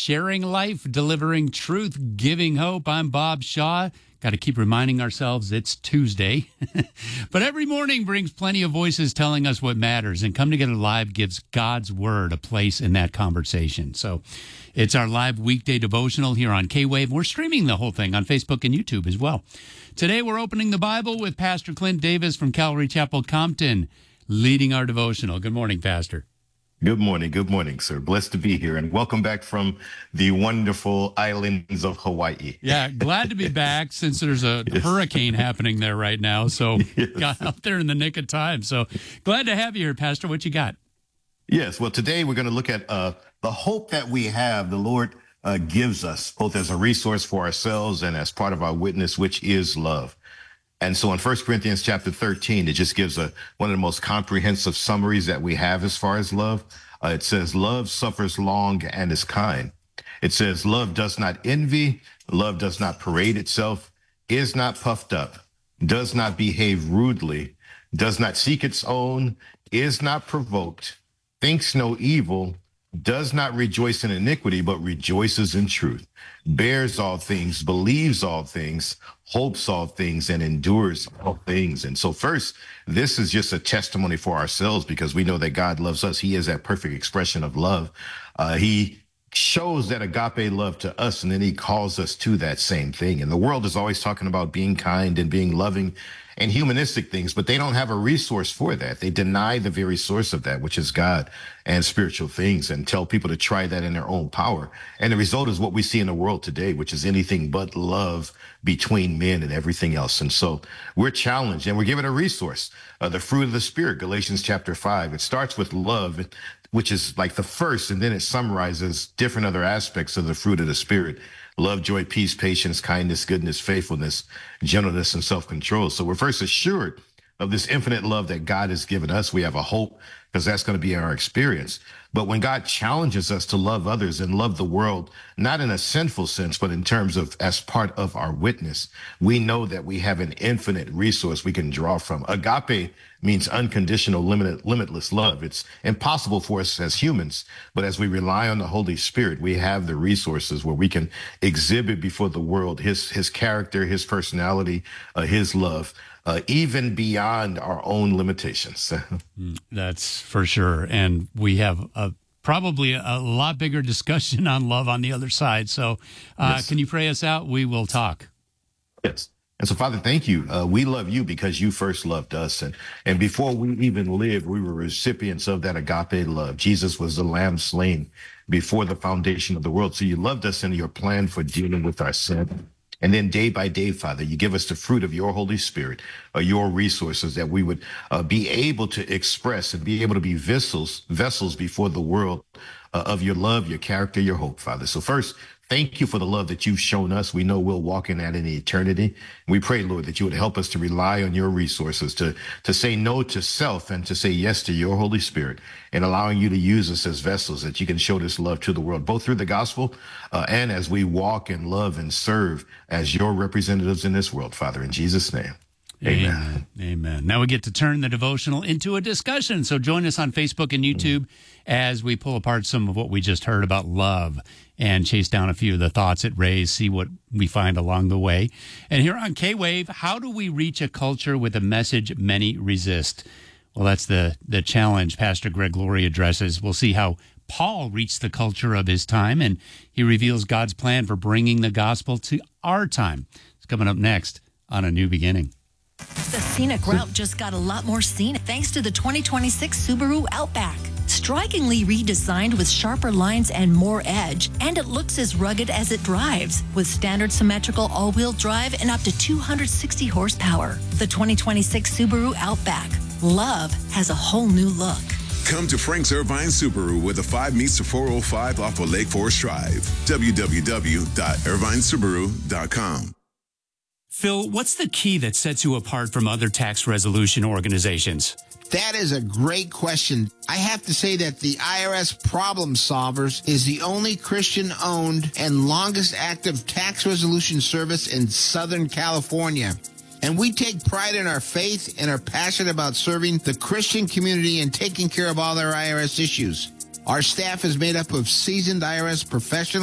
sharing life, delivering truth, giving hope. I'm Bob Shaw. Got to keep reminding ourselves it's Tuesday. But every morning brings plenty of voices telling us what matters, and Come Together Live gives God's Word a place in that conversation. So it's our live weekday devotional here on K-Wave. We're streaming the whole thing on Facebook and YouTube as well. Today we're opening the Bible with Pastor Clint Davis from Calvary Chapel, Compton, leading our devotional. Good morning, Pastor. Good morning, sir. Blessed to be here, and welcome back from the wonderful islands of Hawaii. Yeah, glad to be back since there's a hurricane happening there right now, so got out there in the nick of time. So glad to have you here, Pastor. What you got? Yes, well, today we're going to look at the hope that we have, the Lord gives us, both as a resource for ourselves and as part of our witness, which is love. And so in 1 Corinthians chapter 13, it just gives one of the most comprehensive summaries that we have as far as love. It says, love suffers long and is kind. It says, love does not envy, love does not parade itself, is not puffed up, does not behave rudely, does not seek its own, is not provoked, thinks no evil, does not rejoice in iniquity, but rejoices in truth, bears all things, believes all things, hopes all things, and endures all things. And so first, this is just a testimony for ourselves because we know that God loves us. He is that perfect expression of love. He shows that agape love to us, and then he calls us to that same thing. And the world is always talking about being kind and being loving and humanistic things, but they don't have a resource for that. They deny the very source of that, which is God and spiritual things, and tell people to try that in their own power. And the result is what we see in the world today, which is anything but love between men and everything else. And so we're challenged, and we're given a resource, the fruit of the Spirit, Galatians chapter 5. It starts with love, which is like the first, and then it summarizes different other aspects of the fruit of the Spirit: love, joy, peace, patience, kindness, goodness, faithfulness, gentleness, and self-control. So we're first assured of this infinite love that God has given us. We have a hope because that's going to be our experience. But when God challenges us to love others and love the world, not in a sinful sense, but in terms of as part of our witness, we know that we have an infinite resource we can draw from. Agape means unconditional, limitless love. It's impossible for us as humans, but as we rely on the Holy Spirit, we have the resources where we can exhibit before the world his character, his personality, his love, even beyond our own limitations. That's for sure. And we have probably a lot bigger discussion on love on the other side. So yes. Can you pray us out? We will talk. Yes. And so, Father, thank you. We love you because you first loved us. And before we even lived, we were recipients of that agape love. Jesus was the lamb slain before the foundation of the world. So you loved us in your plan for dealing with our sin. And then day by day, Father, you give us the fruit of your Holy Spirit, your resources, that we would be able to express and be able to be vessels before the world of your love, your character, your hope, Father. So first, thank you for the love that you've shown us. We know we'll walk in that in eternity. We pray, Lord, that you would help us to rely on your resources, to say no to self and to say yes to your Holy Spirit, and allowing you to use us as vessels that you can show this love to the world, both through the gospel and as we walk and love and serve as your representatives in this world, Father, in Jesus' name. Amen. Amen. Now we get to turn the devotional into a discussion. So join us on Facebook and YouTube as we pull apart some of what we just heard about love and chase down a few of the thoughts it raised, see what we find along the way. And here on K-Wave, how do we reach a culture with a message many resist? Well, that's the challenge Pastor Greg Laurie addresses. We'll see how Paul reached the culture of his time, and he reveals God's plan for bringing the gospel to our time. It's coming up next on A New Beginning. The scenic route just got a lot more scenic thanks to the 2026 Subaru Outback. Strikingly redesigned with sharper lines and more edge, and it looks as rugged as it drives, with standard symmetrical all-wheel drive and up to 260 horsepower. The 2026 Subaru Outback. Love has a whole new look. Come to Frank's Irvine Subaru where the 5 meets the 405 off of Lake Forest Drive. www.irvinesubaru.com. Phil, what's the key that sets you apart from other tax resolution organizations? That is a great question. I have to say that the IRS Problem Solvers is the only Christian-owned and longest active tax resolution service in Southern California. And we take pride in our faith and are passionate about serving the Christian community and taking care of all their IRS issues. Our staff is made up of seasoned IRS professionals